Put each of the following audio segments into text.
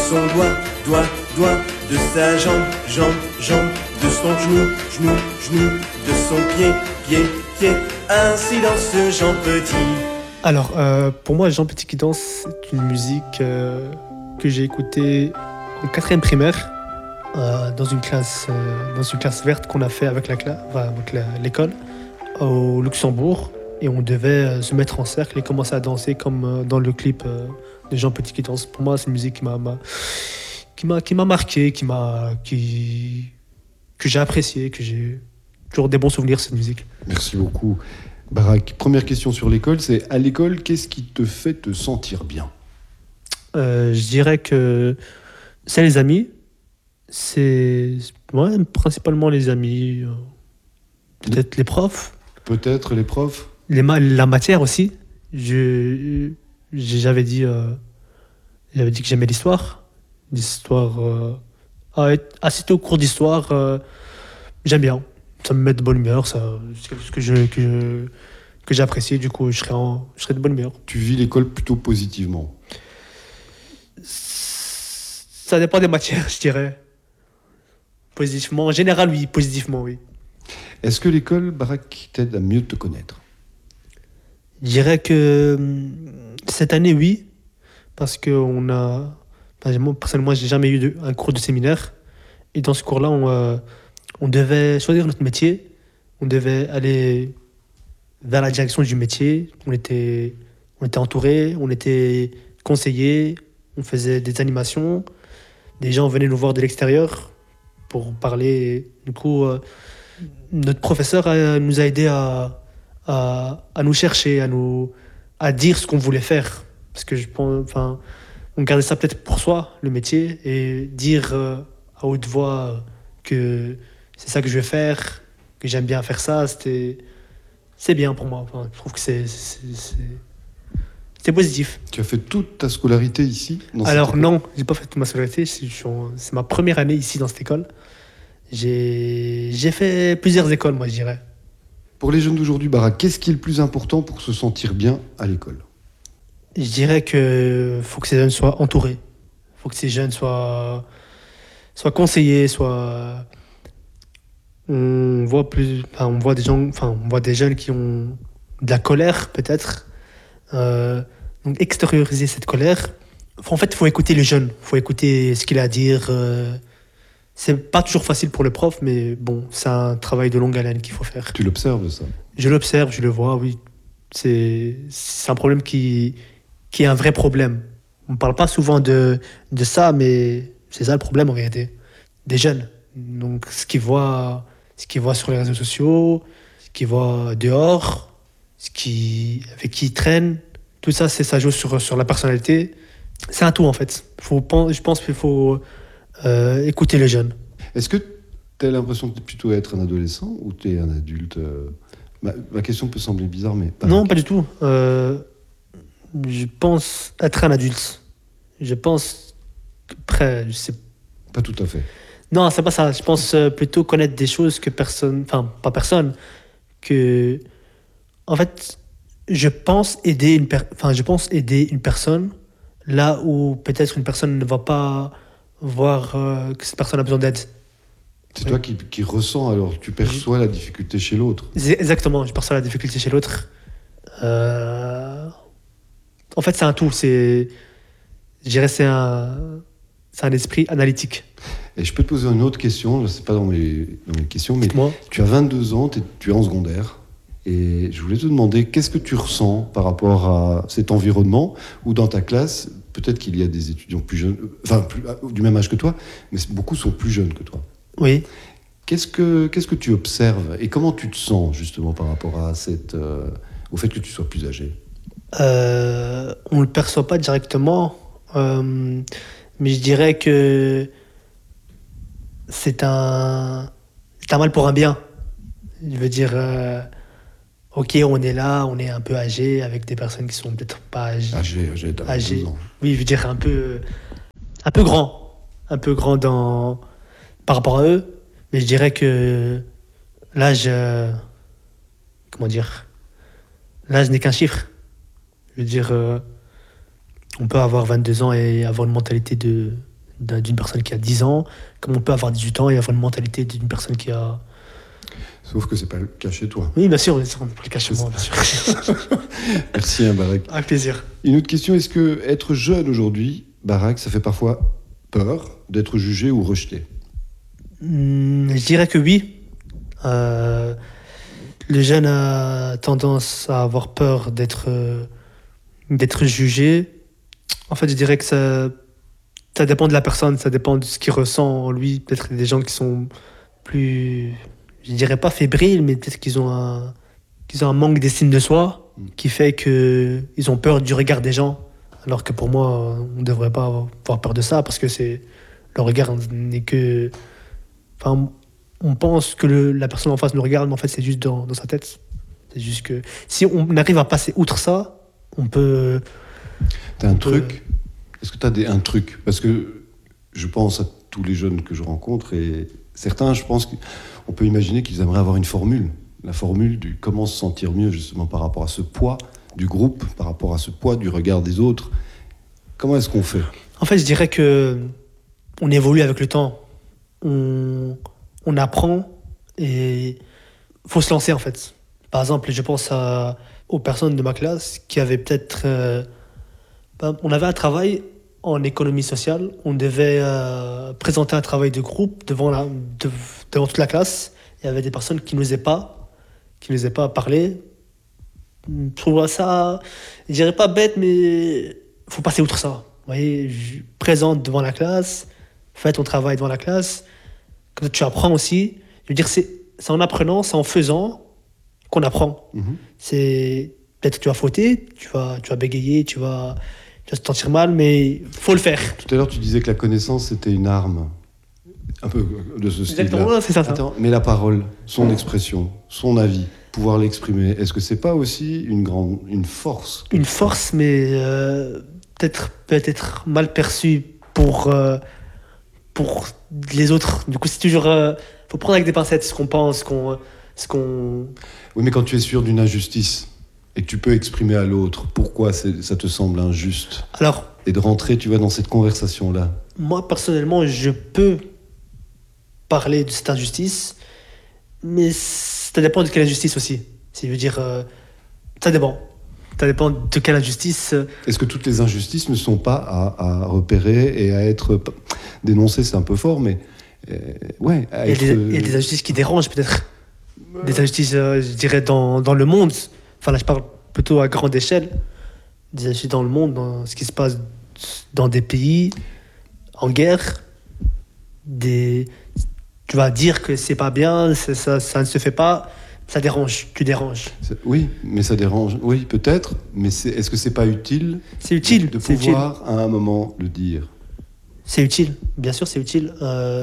son doigt, de sa jambe, de son genou, de son pied, ainsi dans ce Jean Petit. Alors, pour moi, Jean Petit qui danse, c'est une musique que j'ai écoutée en 4e primaire, dans une classe verte qu'on a fait avec l'école au Luxembourg. Et on devait se mettre en cercle et commencer à danser comme dans le clip de Jean Petit qui danse. Pour moi, c'est une musique qui m'a marqué, que j'ai apprécié, que j'ai toujours des bons souvenirs de cette musique. Merci beaucoup. Barak, première question sur l'école, c'est à l'école, qu'est-ce qui te fait te sentir bien ? Je dirais que c'est les amis. C'est principalement les amis. Peut-être les profs. Peut-être les profs ? La matière aussi. J'avais dit que j'aimais l'histoire. Assister au cours d'histoire, j'aime bien. Ça me met de bonne humeur. C'est quelque chose que j'apprécie. Du coup, je serais de bonne humeur. Tu vis l'école plutôt positivement ? Ça dépend des matières, je dirais. Positivement. En général, oui. Positivement, oui. Est-ce que l'école, Barak, t'aide à mieux te connaître ? Je dirais que cette année, oui. Parce que moi, personnellement, j'ai jamais eu un cours de séminaire. Et dans ce cours-là, on devait choisir notre métier. On devait aller vers la direction du métier. On était entourés, on était conseillés, on faisait des animations. Des gens venaient nous voir de l'extérieur pour parler. Du coup, notre professeur nous a aidés à nous chercher, à dire ce qu'on voulait faire. Parce que on gardait ça peut-être pour soi, le métier, et dire à haute voix que c'est ça que je vais faire, que j'aime bien faire ça, c'est bien pour moi. Je trouve que c'est positif. Tu as fait toute ta scolarité ici ? Alors non, j'ai pas fait toute ma scolarité. C'est ma première année ici dans cette école. J'ai fait plusieurs écoles, moi, je dirais. Pour les jeunes d'aujourd'hui, Barak, qu'est-ce qui est le plus important pour se sentir bien à l'école ? Je dirais qu'il faut que ces jeunes soient entourés. Il faut que ces jeunes soient conseillés, on voit des jeunes qui ont de la colère, peut-être. Donc extérioriser cette colère. En fait, il faut écouter le jeune. Il faut écouter ce qu'il a à dire. C'est pas toujours facile pour le prof, mais bon, c'est un travail de longue haleine qu'il faut faire. Tu l'observes, ça ? Je l'observe, je le vois, oui. C'est un problème qui est un vrai problème. On ne parle pas souvent de ça, mais c'est ça le problème en réalité. Des jeunes. Donc ce qu'ils voient sur les réseaux sociaux, ce qu'ils voient dehors, avec qui ils traînent, tout ça, ça joue sur la personnalité. C'est un tout en fait. Je pense qu'il faut écouter les jeunes. Est-ce que tu as l'impression de plutôt être un adolescent ou tu es un adulte ? Ma question peut sembler bizarre, mais... Non, pas du tout. Je pense être un adulte. Je pense... Après, je sais... Pas tout à fait. Non, c'est pas ça. Je pense plutôt connaître des choses que personne... Enfin, pas personne. Que... En fait, je pense aider une personne là où peut-être une personne ne va pas voir que cette personne a besoin d'aide. C'est toi qui ressens, alors tu perçois la difficulté chez l'autre. Exactement, je perçois la difficulté chez l'autre. En fait, c'est un tout. Je dirais c'est un esprit analytique. Et je peux te poser une autre question, c'est pas dans mes questions, mais dites-moi. Tu as 22 ans, tu es en secondaire. Et je voulais te demander, qu'est-ce que tu ressens par rapport à cet environnement où dans ta classe, peut-être qu'il y a des étudiants plus jeunes, du même âge que toi, mais beaucoup sont plus jeunes que toi. Oui. Qu'est-ce que tu observes et comment tu te sens justement par rapport à au fait que tu sois plus âgé ? On ne le perçoit pas directement, mais je dirais que c'est un mal pour un bien. Je veux dire, ok, on est là, on est un peu âgé avec des personnes qui sont peut-être pas âgées. Âgé. Oui, je veux dire un peu grand par rapport à eux, mais je dirais que l'âge, l'âge n'est qu'un chiffre. Je veux dire, on peut avoir 22 ans et avoir une mentalité de d'une personne qui a 10 ans, comme on peut avoir 18 ans et avoir une mentalité d'une personne qui a... Sauf que c'est pas le cas chez toi. Oui, bien sûr, on peut le cacher moi, bien sûr. Merci, Barak. Avec plaisir. Une autre question, est-ce que être jeune aujourd'hui, Barak, ça fait parfois peur d'être jugé ou rejeté? Je dirais que oui. Le jeune a tendance à avoir peur d'être jugé. En fait, je dirais que ça dépend de la personne, ça dépend de ce qu'il ressent en lui. Peut-être qu'il y a des gens qui sont plus, je dirais pas fébriles, mais peut-être qu'ils ont un manque d'estime de soi qui fait qu'ils ont peur du regard des gens. Alors que pour moi, on ne devrait pas avoir peur de ça parce que le regard n'est que... Enfin, on pense que la personne en face nous regarde, mais en fait, c'est juste dans sa tête. C'est juste que si on arrive à passer outre ça, on peut... T'as un truc? Est-ce que t'as un truc? Parce que je pense à tous les jeunes que je rencontre et certains, je pense qu'on peut imaginer qu'ils aimeraient avoir une formule. La formule du comment se sentir mieux justement par rapport à ce poids du groupe, par rapport à ce poids du regard des autres. Comment est-ce qu'on fait? En fait, je dirais que on évolue avec le temps. On apprend et faut se lancer en fait. Par exemple, je pense aux personnes de ma classe qui avaient peut-être... on avait un travail en économie sociale. On devait présenter un travail de groupe devant toute la classe. Il y avait des personnes qui n'osaient pas parler. Je trouve ça, je dirais pas bête, mais faut passer outre ça. Vous voyez, présente devant la classe, fais ton travail devant la classe. Comme ça, tu apprends aussi. Je veux dire, c'est en apprenant, c'est en faisant qu'on apprend. C'est peut-être que tu vas fauter, tu vas bégayer, tu vas se sentir mal, mais faut le faire. Tout à l'heure, tu disais que la connaissance c'était une arme, un peu de ce style-là. Exactement, c'est ça. Attends, mais la parole, son expression, son avis, pouvoir l'exprimer, est-ce que c'est pas aussi une force? Une force, mais peut-être mal perçue pour les autres. Du coup, c'est toujours... faut prendre avec des pincettes ce qu'on pense, ce qu'on... Oui, mais quand tu es sûr d'une injustice et que tu peux exprimer à l'autre pourquoi ça te semble injuste, alors, et de rentrer, tu vois, dans cette conversation-là. Moi, personnellement, je peux parler de cette injustice, mais ça dépend de quelle injustice aussi. Je veux dire, ça dépend. Ça dépend de quelle injustice. Est-ce que toutes les injustices ne sont pas à repérer et à être dénoncées? C'est un peu fort, mais ouais. Il y a des injustices qui dérangent peut-être. Des injustices, je dirais, dans le monde. Enfin là, je parle plutôt à grande échelle. Des injustices dans le monde, dans ce qui se passe dans des pays en guerre. Tu vas dire que c'est pas bien, ça ne se fait pas. Ça dérange, tu déranges. Oui, mais ça dérange. Oui, peut-être, mais est-ce que c'est pas utile? C'est utile. De pouvoir, à un moment, le dire. C'est utile, bien sûr, c'est utile.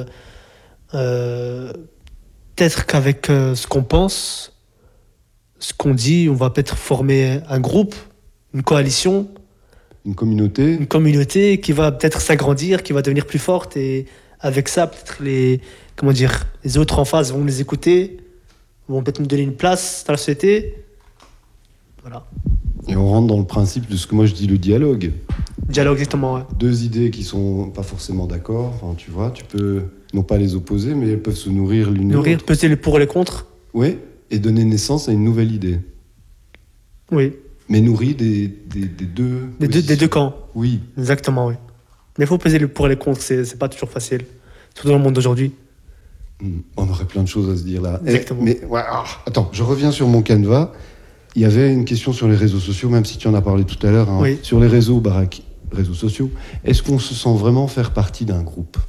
Peut-être qu'avec ce qu'on pense, ce qu'on dit, on va peut-être former un groupe, une coalition. Une communauté. Une communauté qui va peut-être s'agrandir, qui va devenir plus forte. Et avec ça, peut-être les autres en face vont les écouter, vont peut-être nous donner une place dans la société. Voilà. Et on rentre dans le principe de ce que moi je dis, le dialogue. Dialogue, exactement, ouais. Deux idées qui sont pas forcément d'accord, enfin, tu vois, tu peux non pas les opposer, mais elles peuvent se nourrir l'une l'autre. Nourrir, peser les pour et les contre. Oui, et donner naissance à une nouvelle idée. Oui. Mais nourrie des deux... Des deux camps. Oui. Exactement, oui. Mais il faut peser les pour et les contre, c'est pas toujours facile. Surtout dans le monde d'aujourd'hui. On aurait plein de choses à se dire là. Exactement. Mais ouais, attends, je reviens sur mon canevas. Il y avait une question sur les réseaux sociaux, même si tu en as parlé tout à l'heure. Hein. Oui. Sur les réseaux, Barak, réseaux sociaux, est-ce qu'on se sent vraiment faire partie d'un groupe?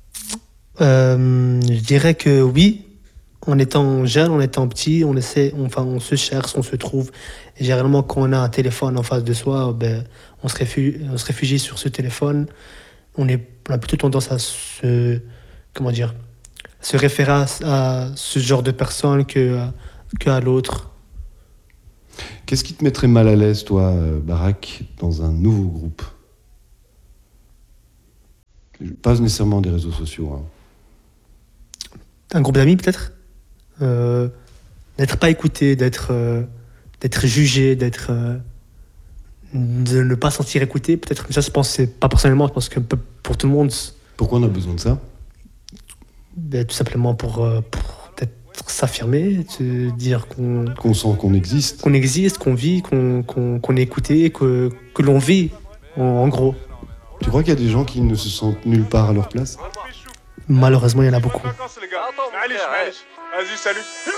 Je dirais que oui. En étant jeune, en étant petit, on se cherche, on se trouve. Et généralement, quand on a un téléphone en face de soi, on se réfugie sur ce téléphone. On a plutôt tendance à se référer à ce genre de personnes qu'à l'autre. Qu'est-ce qui te mettrait mal à l'aise, toi, Barak, dans un nouveau groupe? Pas nécessairement des réseaux sociaux. Hein. Un groupe d'amis, peut-être. D'être pas écouté, d'être jugé, de ne pas sentir écouté. Peut-être que ça, je pense, c'est pas personnellement, je pense que pour tout le monde, Pourquoi on a besoin de ça? Ben, tout simplement pour peut-être s'affirmer, se dire Qu'on sent qu'on existe. qu'on existe, qu'on vit, qu'on est écouté, que l'on vit, en gros. Tu crois qu'il y a des gens qui ne se sentent nulle part à leur place? Malheureusement, il y en a beaucoup. Vas-y, salut.